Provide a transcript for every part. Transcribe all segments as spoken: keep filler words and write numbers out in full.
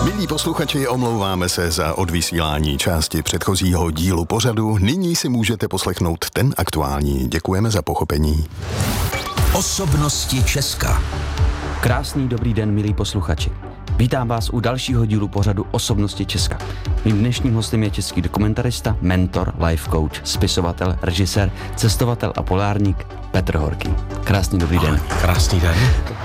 Milí posluchači, omlouváme se za odvysílání části předchozího dílu pořadu. Nyní si můžete poslechnout ten aktuální. Děkujeme za pochopení. Osobnosti Česka. Krásný dobrý den, milí posluchači. Vítám vás u dalšího dílu pořadu Osobnosti Česka. Mým dnešním hostem je český dokumentarista, mentor, life coach, spisovatel, režisér, cestovatel a polárník Petr Horký. Krásný dobrý den. Krásný den.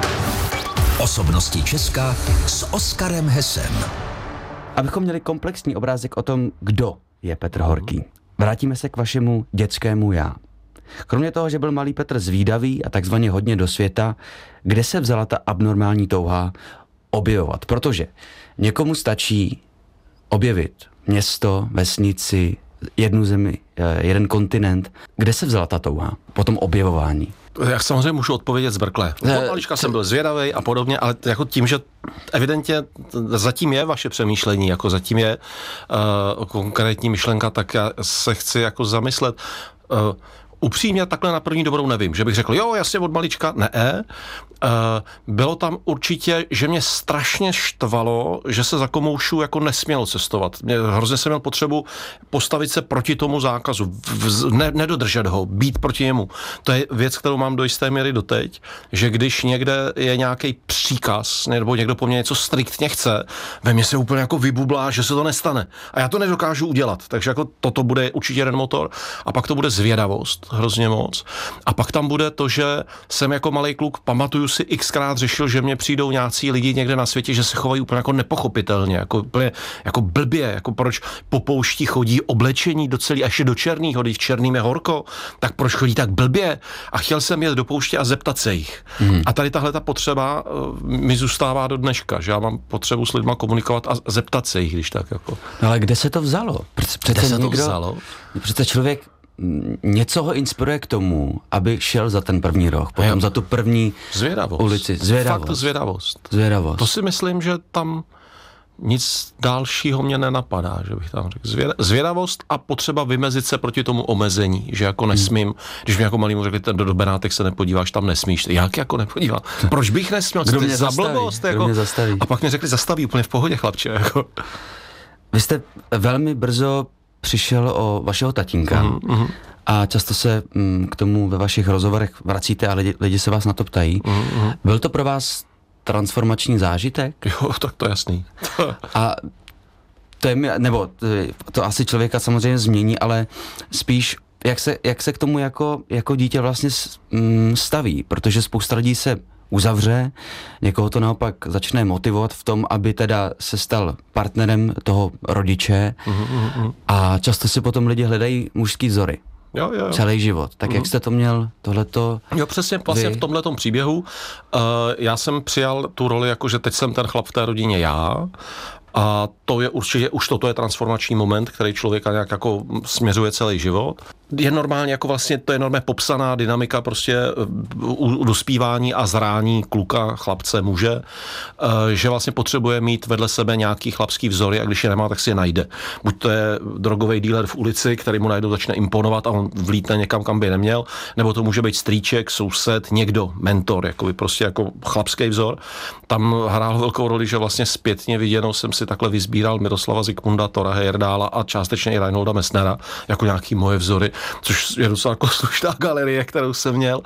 Osobnosti Česka s Oskarem Hesem. Abychom měli komplexní obrázek o tom, kdo je Petr Horký, vrátíme se k vašemu dětskému já. Kromě toho, že byl malý Petr zvídavý a takzvaně hodně do světa, kde se vzala ta abnormální touha objevovat? Protože někomu stačí objevit město, vesnici, jednu zemi, jeden kontinent. Kde se vzala ta touha po tom objevování? Já samozřejmě můžu odpovědět zbrkle. Od malička jsem byl zvědavý a podobně, ale jako tím, že evidentně zatím je vaše přemýšlení, jako zatím je uh, konkrétní myšlenka, tak já se chci jako zamyslet. Uh, Upřímně takhle na první dobrou nevím, že bych řekl, jo, jasně od malička, ne. E, bylo tam určitě, že mě strašně štvalo, že se za komoušů jako nesmělo cestovat. Mě hrozně jsem měl potřebu postavit se proti tomu zákazu, v, ne, nedodržet ho, být proti němu. To je věc, kterou mám do jisté míry doteď, že když někde je nějaký příkaz, nebo někdo po mně něco striktně chce, ve mně se úplně jako vybublá, že se to nestane. A já to nedokážu udělat, takže jako toto bude určitě jeden motor. A pak to bude zvědavost. Hrozně moc. A pak tam bude to, že jsem jako malej kluk, pamatuju si xkrát řešil, že mě přijdou nějací lidi někde na světě, že se chovají úplně jako nepochopitelně, jako úplně jako blbě, jako proč po poušti chodí oblečení do celý, až do černýho, když černým je horko, tak proč chodí tak blbě? A chtěl jsem jet do pouště a zeptat se jich. Hmm. A tady tahle ta potřeba uh, mi zůstává do dneška, že já mám potřebu s lidma komunikovat a zeptat se jich, když tak jako. No ale kde se to vzalo? Přece kde se někdo, to vzalo? Přece člověk něco ho inspiruje k tomu, aby šel za ten první roh, potom jo. za tu první zvědavost. ulici. Zvědavost. Fakt zvědavost. Zvědavost. To si myslím, že tam nic dalšího mě nenapadá, že bych tam řekl. Zvědavost a potřeba vymezit se proti tomu omezení, že jako nesmím, hmm. když mi jako malýmu řekli, do, do Benátek se nepodíváš, tam nesmíš. Jak jako nepodívám? Proč bych nesměl? Kdo Co mě za zastaví? blbost? Kdo jako? mě zastaví? A pak mě řekli, zastaví úplně v pohodě, chlapče. Jako. Vy jste velmi brzo přišel o vašeho tatínka mm-hmm. a často se mm, k tomu ve vašich rozhovorech vracíte a lidi, lidi se vás na to ptají. Mm-hmm. Byl to pro vás transformační zážitek? Jo, tak to je jasný. A to je, nebo to asi člověka samozřejmě změní, ale spíš jak se, jak se k tomu jako, jako dítě vlastně staví, protože spousta lidí se uzavře, někoho to naopak začne motivovat v tom, aby teda se stal partnerem toho rodiče mm-hmm. a často si potom lidi hledají mužský vzory. Jo, jo, jo. Celý život. Tak mm-hmm. jak jste to měl, tohleto? Jo, přesně vlastně vy? V tomhletom příběhu uh, já jsem přijal tu roli, jako že teď jsem ten chlap v té rodině já. A to je určitě, už toto je transformační moment, který člověka nějak jako směřuje celý život. Je normálně jako vlastně, to je normálně popsaná dynamika prostě u, u dospívání a zrání kluka, chlapce, muže, že vlastně potřebuje mít vedle sebe nějaký chlapský vzory a když je nemá, tak si je najde. Buď to je drogový dealer v ulici, který mu najednou začne imponovat a on vlítne někam, kam by neměl, nebo to může být strýček, soused, někdo, mentor, jakoby prostě jako chlapský vzor. Tam hrál velkou roli, že vlastně zpětně viděnou jsem si takhle vyzbíral Miroslava Zikmunda, Tora Heyerdála a částečně i Reinholda Messnera jako nějaký moje vzory, což je docela jako slušná galerie, kterou jsem měl.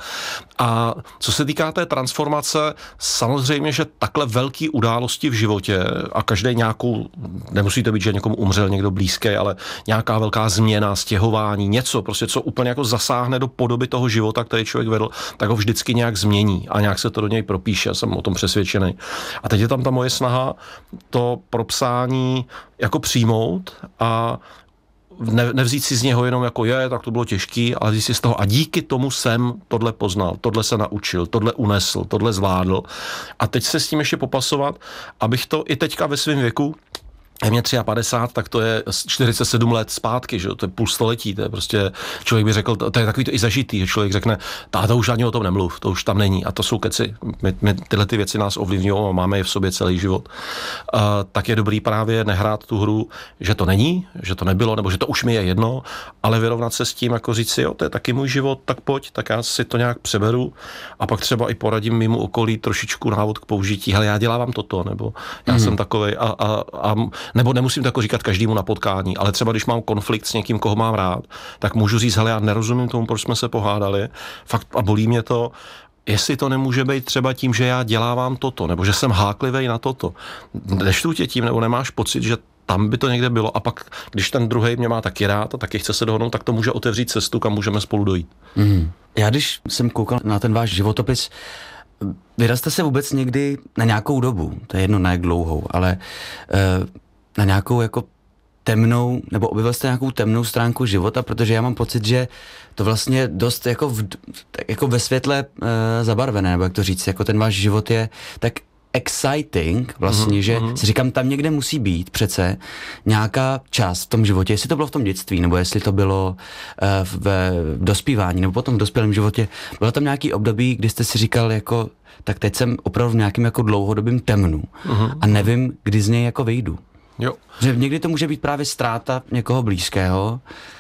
A co se týká té transformace, samozřejmě, že takhle velký události v životě a každý nějakou, nemusí to být, že někomu umřel někdo blízký, ale nějaká velká změna, stěhování, něco, prostě co úplně jako zasáhne do podoby toho života, který člověk vedl, tak ho vždycky nějak změní a nějak se to do něj propíše, jsem o tom přesvědčený. A teď je tam ta moje snaha to propsání jako přijmout a Ne, nevzít si z něho jenom jako je, tak to bylo těžký, ale vzít si z toho a díky tomu jsem tohle poznal, tohle se naučil, tohle unesl, tohle zvládl a teď se s tím ještě popasovat, abych to i teďka ve svém věku je mě padesát tři, tak to je čtyřicet sedm let zpátky, že? To je půl století, to je prostě, člověk by řekl, to je takový to i zažitý, že člověk řekne, táta už ani o tom nemluv, to už tam není a to jsou keci. My, my tyhle ty věci nás ovlivňují a máme je v sobě celý život. Uh, tak je dobrý právě nehrát tu hru, že to není, že to nebylo, nebo že to už mi je jedno, ale vyrovnat se s tím, jako říct si, jo, to je taky můj život, tak pojď, tak já si to nějak přeberu a pak třeba i poradím mimo okolí trošičku návod k použití, hele, já dělávám toto, nebo já mm. jsem takovej a, a, a nebo nemusím to jako říkat každému na potkání, ale třeba když mám konflikt s někým, koho mám rád, tak můžu říct, hele, já nerozumím tomu, proč jsme se pohádali, fakt a bolí mě to, jestli to nemůže být třeba tím, že já dělávám toto, nebo že jsem háklivej na toto. Neštvu tě tím, nebo nemáš pocit, že tam by to někde bylo a pak, když ten druhej mě má taky rád a taky chce se dohodnout, tak to může otevřít cestu, kam můžeme spolu dojít. Mm. Já když jsem koukal na ten váš životopis, vydal jste se vůbec někdy na nějakou dobu, to je jedno na jak dlouhou, ale uh, na nějakou jako temnou, nebo objevil jste nějakou temnou stránku života, protože já mám pocit, že to vlastně dost jako, v, jako ve světle uh, zabarvené, nebo jak to říct, jako ten váš život je tak exciting vlastně, mm-hmm. že si říkám, tam někde musí být přece nějaká část v tom životě, jestli to bylo v tom dětství, nebo jestli to bylo uh, v, v dospívání, nebo potom v dospělém životě, bylo tam nějaký období, kdy jste si říkal jako, tak teď jsem opravdu v nějakým jako dlouhodobým temnu mm-hmm. a nevím, kdy z něj jako vyjdu. Jo. Že někdy to může být právě ztráta někoho blízkého,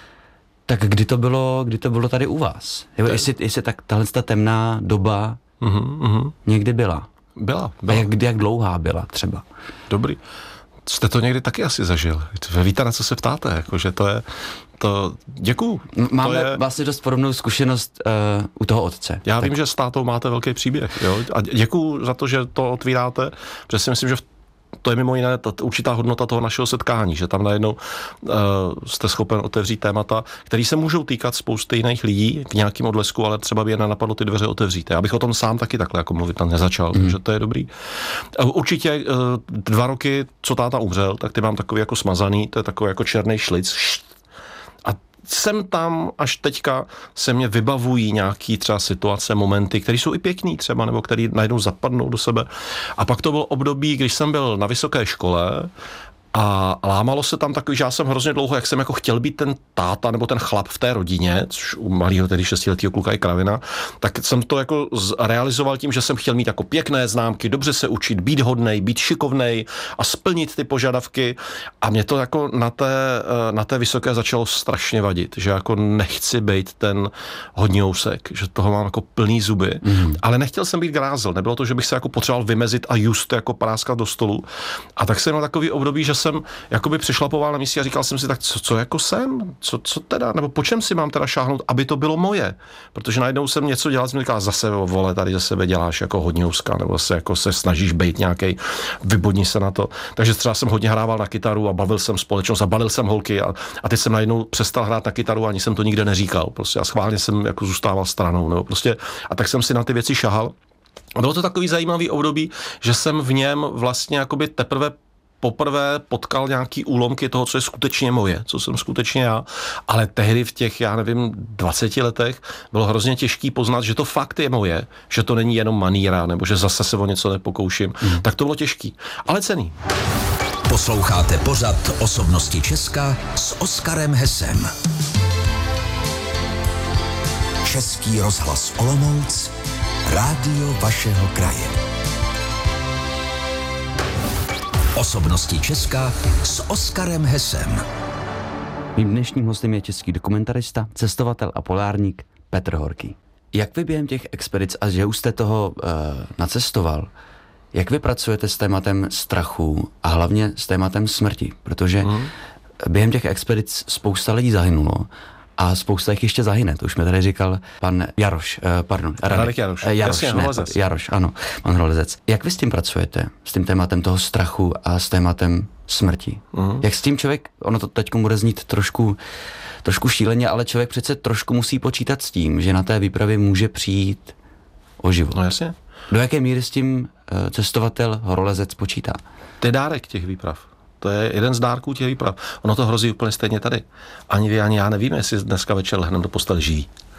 tak kdy to bylo, kdy to bylo tady u vás? Jo, jestli, jestli tak tahle ta temná doba mm-hmm. někdy byla? Byla. byla. A jak, jak dlouhá byla třeba? Dobrý. Jste to někdy taky asi zažil. Víte, na co se ptáte, jakože to je, to, děkuju. Máme to je... vlastně dost podobnou zkušenost uh, u toho otce. Já tak. vím, že s tátou máte velký příběh, jo? A děkuju za to, že to otvíráte, protože si myslím, že v to je mimo jiné ta určitá hodnota toho našeho setkání, že tam najednou uh, jste schopen otevřít témata, které se můžou týkat spousty jiných lidí k nějakým odlesku, ale třeba by je nenapadlo ty dveře otevřít. Já bych o tom sám taky takhle jako mluvit tam nezačal, mm. takže to je dobrý. Uh, určitě uh, dva roky, co táta umřel, tak ty mám takový jako smazaný, to je takový jako černý šlic. A sem tam až teďka se mě vybavují nějaký třeba situace, momenty, které jsou i pěkný třeba, nebo které najednou zapadnou do sebe. A pak to bylo období, když jsem byl na vysoké škole a lámalo se tam takový, že já jsem hrozně dlouho, jak jsem jako chtěl být ten táta nebo ten chlap v té rodině, což u malého tedy šestiletého kluka je kravina, tak jsem to jako realizoval tím, že jsem chtěl mít jako pěkné známky, dobře se učit, být hodnej, být šikovnej a splnit ty požadavky. A mě to jako na té, na té vysoké začalo strašně vadit, že jako nechci být ten hodňousek, že toho mám jako plný zuby. Mm. Ale nechtěl jsem být grázel, nebylo to, že bych se jako potřeboval vymezit a just jako práskat do stolu. A tak jsem měl takový období, že jsem jakoby přešlapoval na místě a říkal jsem si, tak co, co jako jsem? Co, co teda? Nebo po čem si mám teda šáhnout, aby to bylo moje? Protože najednou jsem něco dělal, jsem říkal, zase vole, tady za sebe děláš jako hodňouska, nebo se jako se snažíš být nějaký, vybodni se na to. Takže třeba jsem hodně hrával na kytaru a bavil jsem společnost a balil jsem holky a, a teď jsem najednou přestal hrát na kytaru, ani jsem to nikde neříkal. Prostě a schválně jsem jako zůstával stranou, nebo prostě a tak jsem si na ty věci šahal. A bylo to takový zajímavý období, že jsem v něm vlastně jakoby teprve poprvé potkal nějaký úlomky toho, co je skutečně moje, co jsem skutečně já, ale tehdy v těch, já nevím, dvaceti letech bylo hrozně těžký poznat, že to fakt je moje, že to není jenom maníra, nebo že zase se o něco nepokouším. Mm. Tak to bylo těžký, ale cenný. Posloucháte pořad Osobnosti Česka s Oskarem Hesem. Český rozhlas Olomouc, rádio vašeho kraje. Osobnosti Česka s Oskarem Hesem. Mým dnešním hostem je český dokumentarista, cestovatel a polárník Petr Horký. Jak vy během těch expedic, a že už jste toho uh, nacestoval, jak vy pracujete s tématem strachu a hlavně s tématem smrti? Protože mm. během těch expedic spousta lidí zahynulo a spousta jich ještě zahyne. To už mi tady říkal pan Jaroš, uh, pardon, Radek, Radek Jaroš. Uh, Jaroš, Jasně, ne, Holezec. Jaroš, ano, pan Holezec. Jak vy s tím pracujete? S tím tématem toho strachu a s tématem smrti? Mm. Jak s tím člověk, ono to teďko bude znít trošku, trošku šíleně, ale člověk přece trošku musí počítat s tím, že na té výpravě může přijít o život. No jasně. Do jaké míry s tím uh, cestovatel horolezec počítá? To je dárek těch výprav. To je jeden z dárků těch výprav. Ono to hrozí úplně stejně tady. Ani vy, ani já nevíme, jestli dneska večer lehneme do postele živí.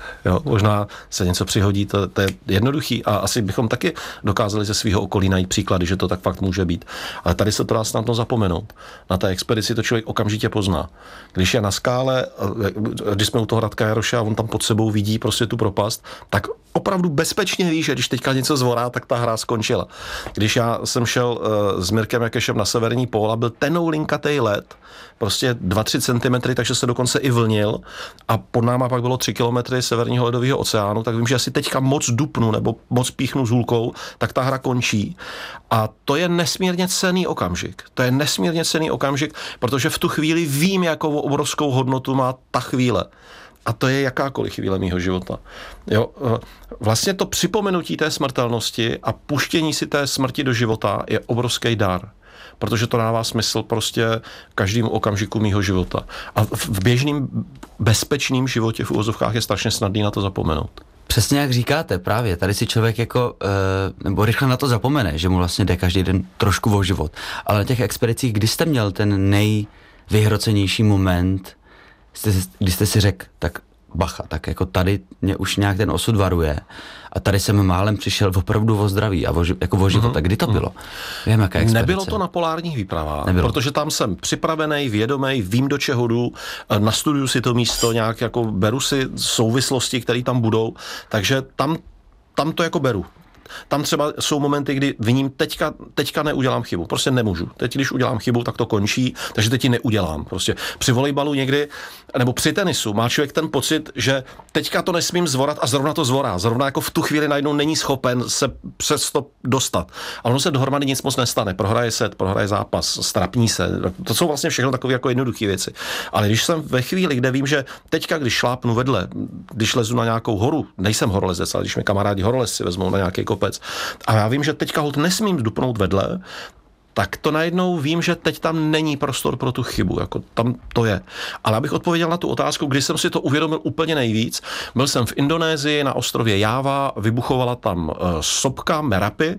Jo, možná se něco přihodí, to, to je jednoduchý a asi bychom taky dokázali ze svého okolí najít příklady, že to tak fakt může být. Ale tady se to dá snadno zapomenout. Na té expedici to člověk okamžitě pozná. Když je na skále, když jsme u toho Radka Jaroše a on tam pod sebou vidí prostě tu propast, tak opravdu bezpečně ví, že když teďka něco zvorá, tak ta hra skončila. Když já jsem šel uh, s Mirkem Jakešem na severní pól a byl tenou linkatej led, prostě dva tři centimetry, takže se dokonce i vlnil a pod náma pak bylo tři kilometry severního ledového oceánu, tak vím, že asi teďka moc dupnu nebo moc píchnu s hůlkou, tak ta hra končí. A to je nesmírně cenný okamžik. To je nesmírně cenný okamžik, protože v tu chvíli vím, jakou obrovskou hodnotu má ta chvíle. A to je jakákoliv chvíle mýho života. Jo, vlastně to připomenutí té smrtelnosti a puštění si té smrti do života je obrovský dar. Protože to dává smysl prostě každému okamžiku mýho života. A v běžném bezpečném životě v uvozovkách je strašně snadný na to zapomenout. Přesně jak říkáte, právě. Tady si člověk jako, e, nebo rychle na to zapomene, že mu vlastně jde každý den trošku o život. Ale na těch expedicích, kdy jste měl ten nejvyhrocenější moment, jste, kdy jste si řekl, tak bacha, tak jako tady mě už nějak ten osud varuje a tady jsem málem přišel opravdu o zdraví a o, jako o život. Mm-hmm. Kdy to bylo? Vím, jaká expedice. Nebylo to na polárních výpravách, Nebylo. Protože tam jsem připravený, vědomý, vím, do čeho jdu, nastuduju si to místo, nějak jako beru si souvislosti, které tam budou, takže tam, tam to jako beru. Tam třeba jsou momenty, kdy viním, teďka, teďka neudělám chybu, prostě nemůžu. Teď, když udělám chybu, tak to končí, takže teď ji neudělám. Prostě při volejbalu někdy, nebo při tenisu, má člověk ten pocit, že teďka to nesmím zvorat a zrovna to zvorá. Zrovna jako v tu chvíli najednou není schopen se přes to dostat. Ale ono se dohromady nic moc nestane. Prohraje set, prohraje zápas, strapní se. To jsou vlastně všechno takové jako jednoduché věci. Ale když jsem ve chvíli, kde vím, že teďka, když šlápnu vedle, když lezu na nějakou horu, nejsem horolezec, ale když mě kamarádi horolezci vezmou na nějaký kopec, a já vím, že teďka holt nesmím dupnout vedle, tak to najednou vím, že teď tam není prostor pro tu chybu, jako tam to je. Ale abych odpověděl na tu otázku, kdy jsem si to uvědomil úplně nejvíc, byl jsem v Indonésii na ostrově Jáva, vybuchovala tam uh, sopka Merapi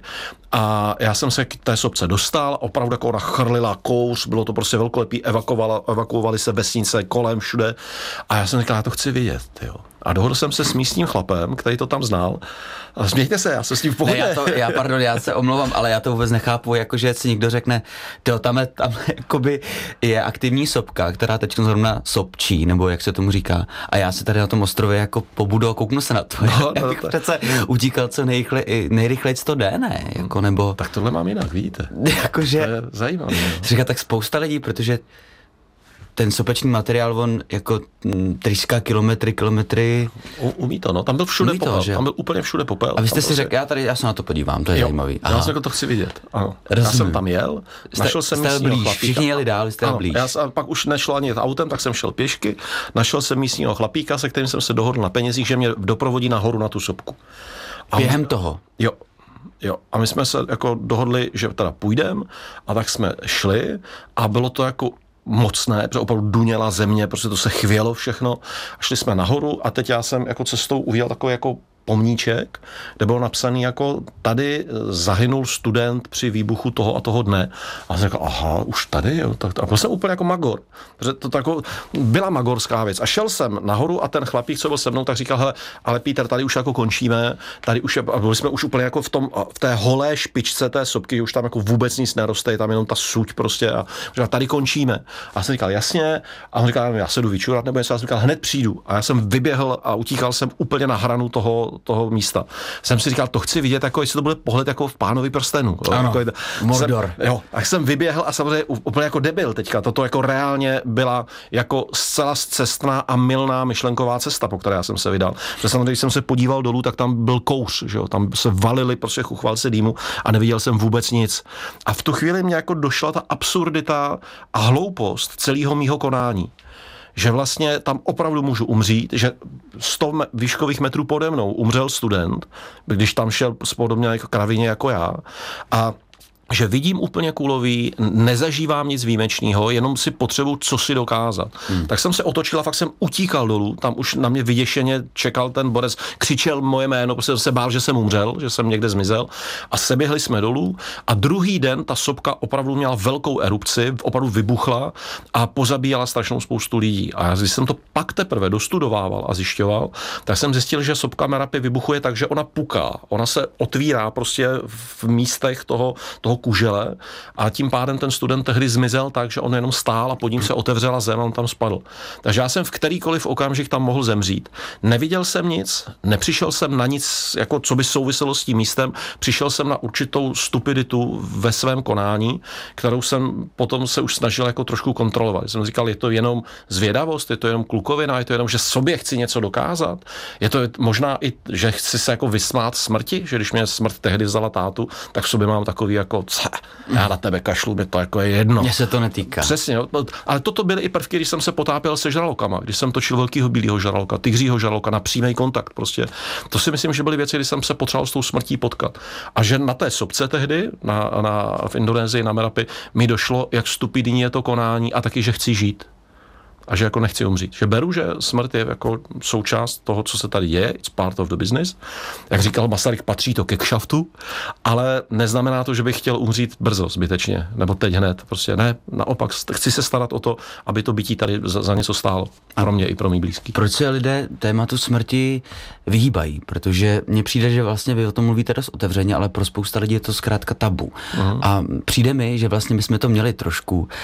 a já jsem se k té sopce dostal, opravdu jako ona chrlila kous, bylo to prostě velkolepý, evakuovali se vesnice kolem všude a já jsem říkal, já to chci vidět, jo. A dohodl jsem se s místním chlapem, který to tam znal. A smějte se, já se s tím v pohodě. Ne, já, to, já, pardon, já se omlouvám, ale já to vůbec nechápu, jakože si někdo řekne, tyjo, tam, je, tam jakoby je aktivní sopka, která teď zrovna sopčí, nebo jak se tomu říká. A já se tady na tom ostrově jako pobudu a kouknu se na to. No, já bych no, přece utíkal co nejrychleji, nejrychleji to jde, ne? Jako, nebo... Tak tohle mám jinak, vidíte. Jakože... To je zajímavé. Říká tak spousta lidí, protože ten sopečný materiál, on jako trýská kilometry, kilometry. U, umí to, no. Tam byl všude umí popel. To, tam byl úplně všude popel. A vy jste tam si prostě... řekl, já tady, já se na to podívám, to je jo, zajímavý. Aha. Já jsem jako to chci vidět. Ano. Já jsem tam jel, jste, našel jsem jste místního blíž, chlapíka. Všichni jeli dál, jste ano, blíž. Já jsem, pak už nešlo ani autem, tak jsem šel pěšky, našel jsem místního chlapíka, se kterým jsem se dohodl na penězích, že mě doprovodí nahoru na tu sopku. A Během on... toho? Jo. Jo, a my jsme se jako dohodli, že teda půjdem a tak jsme šli a bylo to jako mocné, protože opravdu duněla země, prostě to se chvělo všechno. A šli jsme nahoru a teď já jsem jako cestou uviděl takový jako pomníček, kde bylo napsaný jako tady zahynul student při výbuchu toho a toho dne. A jsem řekl, aha, už tady, jo. Tak, a byl jsem úplně jako magor. Protože to tako, byla magorská věc. A šel jsem nahoru a ten chlapík, co byl se mnou, tak říkal, hele, ale Peter, tady už jako končíme, tady už je, a byli jsme už úplně jako v tom, v té holé špičce té sopky, už tam jako vůbec nic neroste, je tam jenom ta suť prostě a říkal, tady končíme. A já jsem říkal, jasně, a on říkal, já se jdu vyčurat nebo něco, a já jsem říkal, hned přijdu. A já jsem vyběhl a utíkal jsem úplně na hranu toho toho místa. Jsem si říkal, to chci vidět, jako jestli to bude pohled jako v Pánovi prstenu. Ano, jako, Mordor. Jsem, jo, a jsem vyběhl a samozřejmě úplně jako debil teďka. Toto jako reálně byla jako zcela cestná a mylná myšlenková cesta, po které já jsem se vydal. Protože samozřejmě, když jsem se podíval dolů, tak tam byl kouř, že jo, tam se valili prostě chuchvalce dýmu a neviděl jsem vůbec nic. A v tu chvíli mě jako došla ta absurdita a hloupost celého mýho konání. Že vlastně tam opravdu můžu umřít, že sto výškových metrů pode mnou umřel student, když tam šel podobně jako kravině jako já. A že vidím úplně kulový, nezažívám nic výjimečného, jenom si potřebuji co si dokázat. Hmm. Tak jsem se otočil a fakt jsem utíkal dolů, tam už na mě vyděšeně čekal ten borec, křičel moje jméno, protože jsem se bál, že jsem umřel, že jsem někde zmizel a seběhli jsme dolů a druhý den ta sopka opravdu měla velkou erupci, opravdu vybuchla a pozabíjala strašnou spoustu lidí. A když jsem to pak teprve dostudovával a zjišťoval, tak jsem zjistil, že sopka Merapi vybuchuje tak, že ona puká, ona se otvírá prostě v místech toho, toho kužele a tím pádem ten student tehdy zmizel tak, že on jenom stál a pod ním se otevřela zem a on tam spadl. Takže já jsem v kterýkoliv okamžik tam mohl zemřít. Neviděl jsem nic, nepřišel jsem na nic, jako co by souviselo s tím místem, přišel jsem na určitou stupiditu ve svém konání, kterou jsem potom se už snažil jako trošku kontrolovat. Jsem říkal, je to jenom zvědavost, je to jenom klukovina, je to jenom, že sobě chci něco dokázat, je to možná i, že chci se jako vysmát smrti, že když mě smrt tehdy vzala tátu, tak v sobě mám takový jako já na tebe kašlu, mi to jako je jedno. Mně se to netýká. Přesně, no, ale toto byly i prvky, když jsem se potápěl se žralokama, když jsem točil velkýho bílého žraloka, tygřího žraloka na přímý kontakt prostě. To si myslím, že byly věci, kdy jsem se potřeboval s tou smrtí potkat. A že na té sopce tehdy, na, na, v Indonésii, na Merapi, mi došlo, jak stupidní je to konání a taky, že chci žít. A že jako nechci umřít. Že beru, že smrt je jako součást toho, co se tady je, it's part of the business. Jak říkal Masaryk, patří to ke kšaftu, ale neznamená to, že bych chtěl umřít brzo, zbytečně, nebo teď hned. Prostě ne, naopak, chci se starat o to, aby to bytí tady za, za něco stálo. Pro mě i pro mý blízký. Proč se lidé tématu smrti vyhýbají? Protože mně přijde, že vlastně vy o tom mluvíte dost otevřeně, ale pro spousta lidí je to zkrátka tabu. Uh-huh. A přijde mi, že vlastně my jsme to měli trošku uh,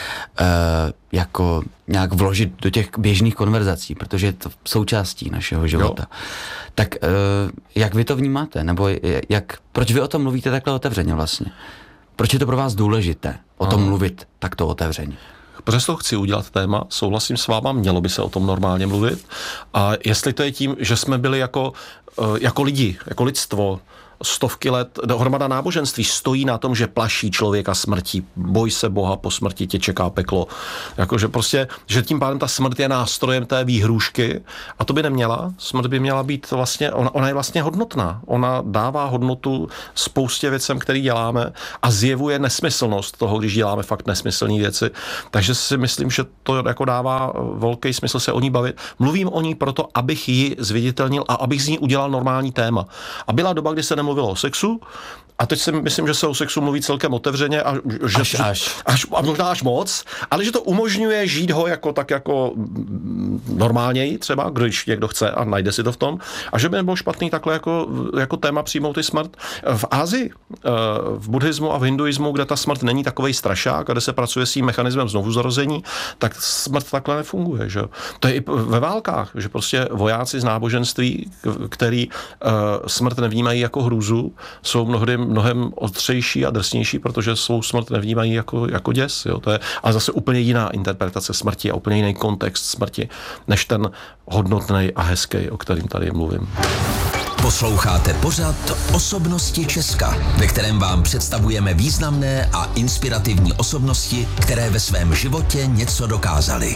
jako nějak vložit do těch běžných konverzací, protože je to součástí našeho života. Jo. Tak uh, jak vy to vnímáte? Nebo jak, proč vy o tom mluvíte takhle otevřeně vlastně? Proč je to pro vás důležité o tom uh-huh. mluvit takto otevřeně? Přesto chci udělat téma, souhlasím s váma, mělo by se o tom normálně mluvit. A jestli to je tím, že jsme byli jako, jako lidi, jako lidstvo, stovky let, hromada náboženství stojí na tom, že plaší člověka smrtí. Boj se Boha, po smrti tě čeká peklo. Jakože prostě, že tím pádem ta smrt je nástrojem té výhrůžky a to by neměla. Smrt by měla být vlastně, ona, ona je vlastně hodnotná. Ona dává hodnotu spoustě věcem, které děláme a zjevuje nesmyslnost toho, když děláme fakt nesmyslné věci. Takže si myslím, že to jako dává velký smysl se o ní bavit. Mluvím o ní proto, abych ji zviditelnil a abych z ní udělal normální téma. A byla doba, kdy se nemluvilo o sexu, a teď si myslím, že se o sexu mluví celkem otevřeně a, že, až, až. Až, a možná až moc, ale že to umožňuje žít ho jako tak jako normálněji třeba, když někdo chce a najde si to v tom, a že by nebylo špatný takhle jako, jako téma přijmout i smrt. V Asii, v buddhismu a v hinduismu, kde ta smrt není takovej strašák, kde se pracuje s tím mechanismem znovuzarození, tak smrt takhle nefunguje. Že? To je i ve válkách, že prostě vojáci z náboženství, který uh, smrt nevnímají jako hrůzu, jsou mnohdy mnohem ostřejší a drsnější, protože svou smrt nevnímají jako, jako děs. Jo? To je ale zase úplně jiná interpretace smrti a úplně jiný kontext smrti, než ten hodnotný a hezký, o kterým tady mluvím. Posloucháte pořad Osobnosti Česka, ve kterém vám představujeme významné a inspirativní osobnosti, které ve svém životě něco dokázaly.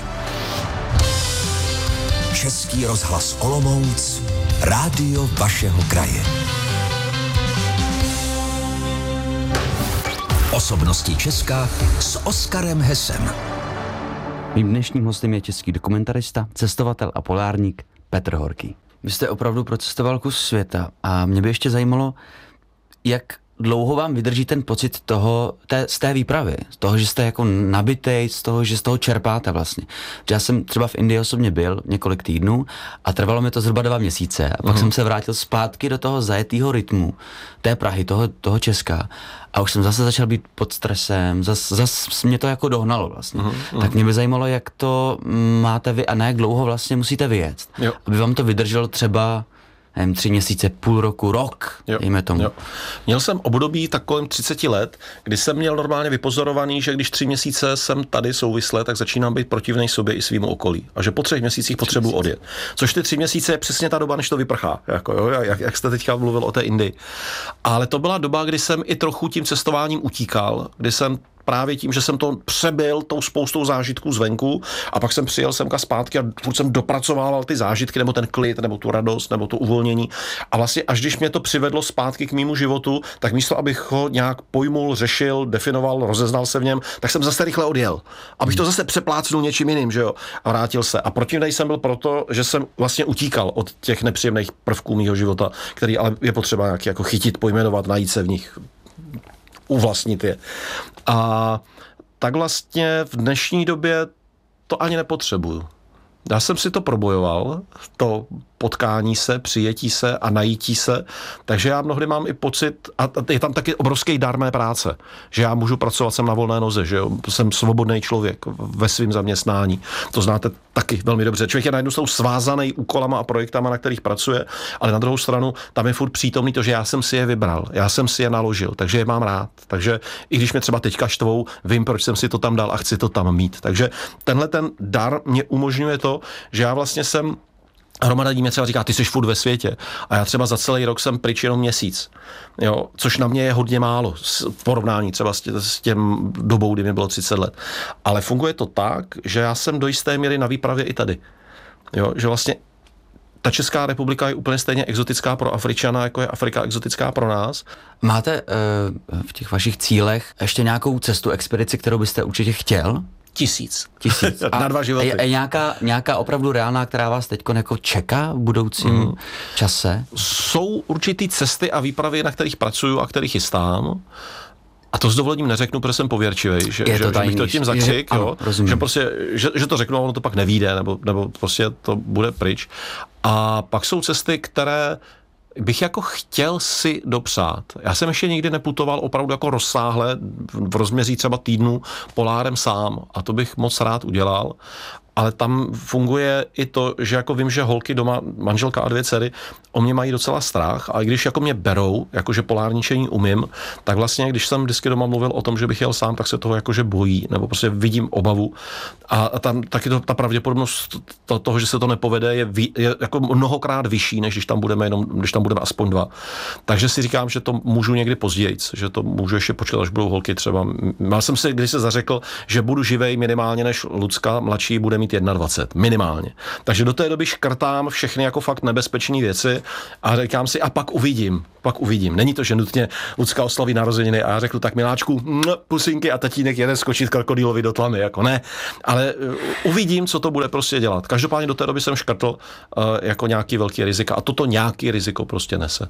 Český rozhlas Olomouc, rádio vašeho kraje. Osobnosti Česka s Oskarem Hesem. Mým dnešním hostem je český dokumentarista, cestovatel a polárník Petr Horký. Vy jste opravdu procestoval kus světa a mě by ještě zajímalo, jak dlouho vám vydrží ten pocit toho, té, z té výpravy, z toho, že jste jako nabitej, z toho, že z toho čerpáte vlastně. Já jsem třeba v Indii osobně byl několik týdnů a trvalo mi to zhruba dva měsíce a pak uh-huh. jsem se vrátil zpátky do toho zajetého rytmu té Prahy, toho, toho Česka a už jsem zase začal být pod stresem, zase zas mě to jako dohnalo vlastně. Uh-huh. Tak mě by zajímalo, jak to máte vy a na jak dlouho vlastně musíte vyjet, jo. aby vám to vydrželo třeba nevím, tři měsíce, půl roku, rok, jo, dejme tomu. Jo. Měl jsem období tak kolem třicet let, kdy jsem měl normálně vypozorovaný, že když tři měsíce jsem tady souvisle, tak začínám být protivnej sobě i svýmu okolí. A že po třech měsících potřebuji odjet. Což ty tři měsíce je přesně ta doba, než to vyprchá. Jako, jo, jak, jak jste teďka mluvil o té Indii. Ale to byla doba, kdy jsem i trochu tím cestováním utíkal, kdy jsem právě tím, že jsem to přebyl tou spoustou zážitků zvenku a pak jsem přijel semka zpátky a furt jsem dopracovával ty zážitky, nebo ten klid, nebo tu radost, nebo to uvolnění. A vlastně až když mě to přivedlo zpátky k mému životu, tak místo, abych ho nějak pojmul, řešil, definoval, rozeznal se v něm, tak jsem zase rychle odjel. Abych to zase přeplácnul něčím jiným, že jo, a vrátil se. A protivnej jsem byl proto, že jsem vlastně utíkal od těch nepříjemných prvků mýho života, který ale je potřeba nějak jako chytit, pojmenovat, najít se v nich, uvlastnit je. A tak vlastně v dnešní době to ani nepotřebuju. Já jsem si to probojoval, to potkání se, přijetí se a najítí se, takže já mnohdy mám i pocit, a je tam taky obrovský dar mé práce, že já můžu pracovat, jsem na volné noze, že jo? Jsem svobodný člověk ve svém zaměstnání. To znáte taky velmi dobře. Člověk je na jednu stranu svázaný úkolama a projektama, na kterých pracuje, ale na druhou stranu tam je furt přítomný to, že já jsem si je vybral, já jsem si je naložil, takže je mám rád. Takže i když mě třeba teďka štvou, vím, proč jsem si to tam dal a chci to tam mít. Takže tenhle ten dar mě umožňuje to, že já vlastně jsem hromada lidí mě třeba říká, ty jsi furt ve světě. A já třeba za celý rok jsem pryč jenom měsíc. Jo, což na mě je hodně málo v porovnání třeba s, tě, s těm dobou, kdy mi bylo třicet let. Ale funguje to tak, že já jsem do jisté míry na výpravě i tady. Jo, že vlastně ta Česká republika je úplně stejně exotická pro Afričana, jako je Afrika exotická pro nás. Máte uh, v těch vašich cílech ještě nějakou cestu, expedici, kterou byste určitě chtěl? Tisíc. Tisíc. A na dva životy. Je, je nějaká, nějaká opravdu reálná, která vás teď jako čeká v budoucím mm. čase? Jsou určitý cesty a výpravy, na kterých pracuju a kterých chystám. A to s dovolením neřeknu, protože jsem pověrčivý, že, že, že bych to tím zakřik, je, jo, ano, že, prostě, že, že to řeknu a ono to pak nevyjde, nebo, nebo prostě to bude pryč. A pak jsou cesty, které bych jako chtěl si dopřát. Já jsem ještě nikdy neputoval opravdu jako rozsáhle v rozměří třeba týdnu polárem sám a to bych moc rád udělal. Ale tam funguje i to, že jako vím, že holky doma, manželka a dvě dcery, o mě mají docela strach a i když jako mě berou, jakože polárničení umím, tak vlastně, když jsem vždycky doma mluvil o tom, že bych jel sám, tak se toho jakože bojí, nebo prostě vidím obavu a tam taky to, ta pravděpodobnost to, toho, že se to nepovede, je, vý, je jako mnohokrát vyšší, než když tam budeme jenom, když tam budeme aspoň dva. Takže si říkám, že to můžu někdy později, že to můžu ještě počkat, až budou holky třeba. Já jsem si když se zařekl, že budu živej minimálně než Lucka, mladší bude mít dvacet jedna, minimálně. Takže do té doby škrtám všechny jako fakt nebezpečné věci a říkám si, a pak uvidím, pak uvidím. Není to, že nutně Lucka oslaví narozeniny a já řeknu, tak miláčku, mh, pusinky a tatínek jede skočit krokodýlovi do tlamy, jako ne. Ale uh, uvidím, co to bude prostě dělat. Každopádně do té doby jsem škrtl uh, jako nějaký velký rizika a toto nějaký riziko prostě nese.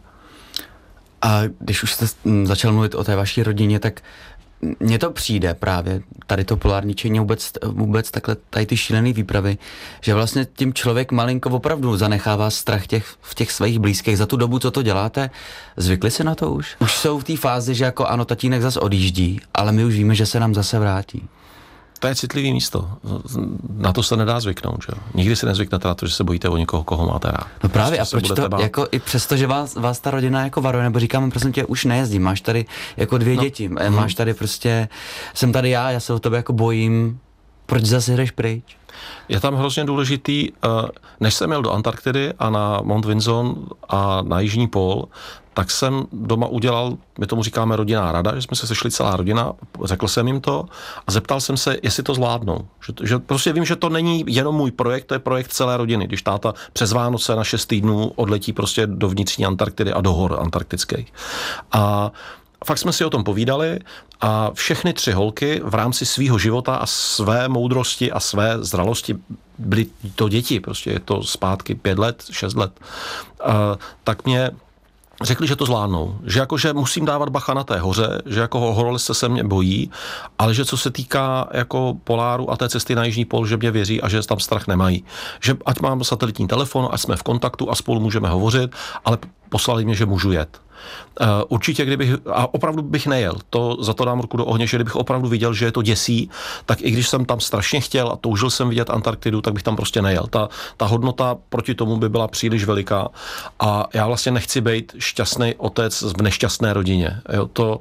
A když už jste začal mluvit o té vaší rodině, tak mně to přijde právě, tady to polárničení, vůbec, vůbec takhle tady ty šílený výpravy, že vlastně tím člověk malinko opravdu zanechává strach těch, v těch svých blízkých. Za tu dobu, co to děláte, zvykli se na to už? Už jsou v té fázi, že jako ano, tatínek zase odjíždí, ale my už víme, že se nám zase vrátí. To je citlivý místo. Na to se nedá zvyknout, že jo? Nikdy si nezvyknete na to, že se bojíte o někoho, koho máte rád. No právě, prostě a proč to, bát. Jako i přesto, že vás, vás ta rodina jako varuje, nebo říkám, prosím tě, už nejezdím, máš tady jako dvě no. děti, hmm. máš tady prostě, jsem tady já, já se o tebe jako bojím, proč zase jdeš pryč? Je tam hrozně důležitý, než jsem jel do Antarktidy a na Mount Vinson a na Jižní pól, tak jsem doma udělal, my tomu říkáme rodinná rada, že jsme se sešli celá rodina, řekl jsem jim to a zeptal jsem se, jestli to zvládnou. Že, že prostě vím, že to není jenom můj projekt, to je projekt celé rodiny. Když táta přes Vánoce na šest týdnů odletí prostě do vnitřní Antarktidy a do hor antarktických. A fakt jsme si o tom povídali a všechny tři holky v rámci svýho života a své moudrosti a své zralosti, byly to děti, prostě je to zpátky pět let, šest let, uh, tak mě řekli, že to zvládnou, že jakože musím dávat bacha na té hoře, že jako horolezce se mě bojí, ale že co se týká jako poláru a té cesty na Jižní pól, že mě věří a že tam strach nemají. Že ať mám satelitní telefon, ať jsme v kontaktu a spolu můžeme hovořit, ale poslali mě, že můžu jet. Uh, určitě, kdybych, a opravdu bych nejel, to za to dám ruku do ohně, že kdybych opravdu viděl, že je to děsí, tak i když jsem tam strašně chtěl a toužil jsem vidět Antarktidu, tak bych tam prostě nejel. Ta, ta hodnota proti tomu by byla příliš veliká a já vlastně nechci být šťastný otec v nešťastné rodině. Jo, to,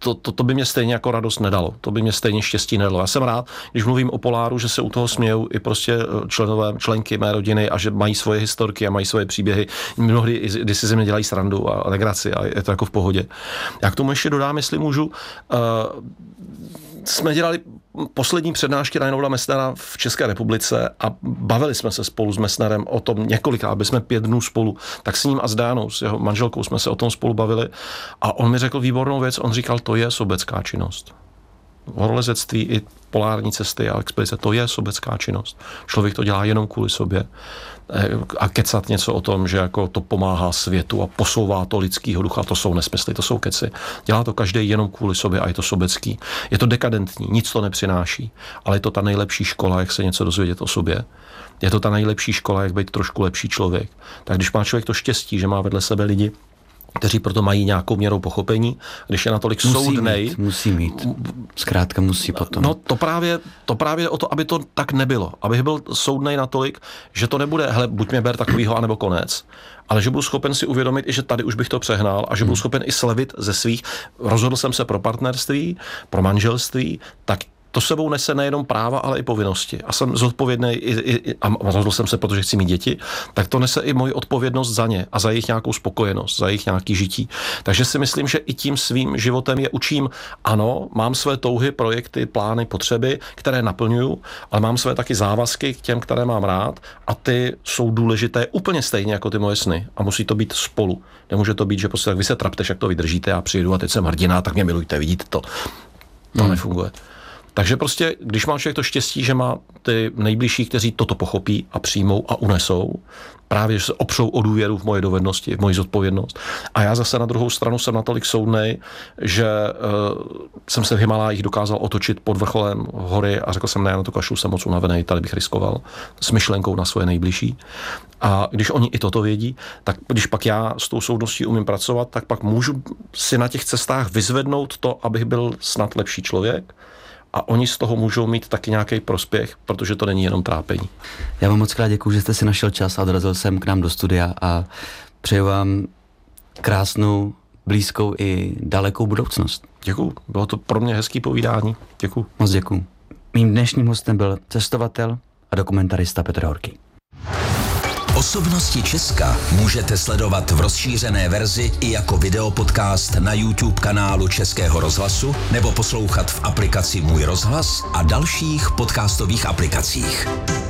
to, to, to by mě stejně jako radost nedalo. To by mě stejně štěstí nedalo. Já jsem rád, když mluvím o Poláru, že se u toho smějou i prostě členové, členky mé rodiny a že mají svoje historky a mají svoje příběhy. Mnohdy, když si ze mě dělají srandu a legraci a je to jako v pohodě. Já k tomu ještě dodám, jestli můžu, uh, jsme dělali poslední přednášky Reinholda Messnera v České republice a bavili jsme se spolu s Messnerem o tom několikrát, aby jsme pět dnů spolu, tak s ním a s Dánou, s jeho manželkou jsme se o tom spolu bavili a on mi řekl výbornou věc, on říkal, to je sobecká činnost. Horolezectví i polární cesty a expedice, to je sobecká činnost. Člověk to dělá jenom kvůli sobě. A kecat něco o tom, že jako to pomáhá světu a posouvá to lidskýho ducha, to jsou nesmysly, to jsou keci. Dělá to každý jenom kvůli sobě a je to sobecký. Je to dekadentní, nic to nepřináší, ale je to ta nejlepší škola, jak se něco dozvědět o sobě. Je to ta nejlepší škola, jak být trošku lepší člověk. Tak když má člověk to štěstí, že má vedle sebe lidi, kteří proto mají nějakou měrou pochopení, když je natolik musí soudnej. Mít, musí mít. Zkrátka musí potom. No to právě, to právě o to, aby to tak nebylo. Abych byl soudnej natolik, že to nebude, hele, buď mě ber takovýho, anebo konec. Ale že budu schopen si uvědomit, že tady už bych to přehnal a že budu schopen i slevit ze svých. Rozhodl jsem se pro partnerství, pro manželství, tak to sebou nese nejenom práva, ale i povinnosti. A jsem zodpovědný i, i, a rozhodl jsem se, protože chci mít děti, tak to nese i moji odpovědnost za ně a za jejich nějakou spokojenost, za jejich nějaký žití. Takže si myslím, že i tím svým životem je učím, ano, mám své touhy, projekty, plány, potřeby, které naplňuju, ale mám své taky závazky k těm, které mám rád a ty jsou důležité úplně stejně jako ty moje sny a musí to být spolu. Nemůže to být, že prostě tak vy se trapteš, jak to vydržíte, já přijedu a teď jsem hrdina, tak mě milujte, vidíte to. To hmm. nefunguje. Takže prostě, když má člověk to štěstí, že má ty nejbližší, kteří toto pochopí a přijmou a unesou, právě, že se opřou o důvěru v moje dovednosti, v moji zodpovědnost. A já zase na druhou stranu jsem natolik soudnej, že uh, jsem se v Himalájích dokázal otočit pod vrcholem hory a řekl jsem, ne, na to kašlu, jsem moc unavený, tady bych riskoval s myšlenkou na svoje nejbližší. A když oni i toto vědí, tak když pak já s tou soudností umím pracovat, tak pak můžu si na těch cestách vyzvednout to, abych byl snad lepší člověk. A oni z toho můžou mít taky nějaký prospěch, protože to není jenom trápení. Já vám moc krát děkuju, že jste si našel čas a dorazil jsem k nám do studia a přeju vám krásnou, blízkou i dalekou budoucnost. Děkuju. Bylo to pro mě hezký povídání. Děkuju. Moc děkuju. Mým dnešním hostem byl cestovatel a dokumentarista Petr Horký. Osobnosti Česka můžete sledovat v rozšířené verzi i jako videopodcast na YouTube kanálu Českého rozhlasu nebo poslouchat v aplikaci Můj rozhlas a dalších podcastových aplikacích.